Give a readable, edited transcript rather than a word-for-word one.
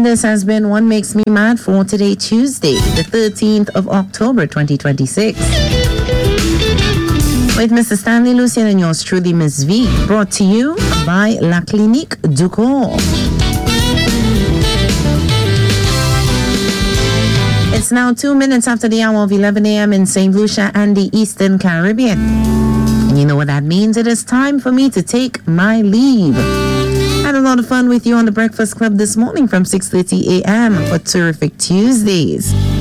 this has been One Makes Me Mad for today, Tuesday, the 13th of October, 2026. With Mr. Stanley Lucien and yours truly, Miss V, brought to you by La Clinique du Corps. It's now 2 minutes after the hour of 11 a.m. in St. Lucia and the Eastern Caribbean. And you know what that means? It is time for me to take my leave. Had a lot of fun with you on the Breakfast Club this morning from 6:30 a.m. for terrific Tuesdays.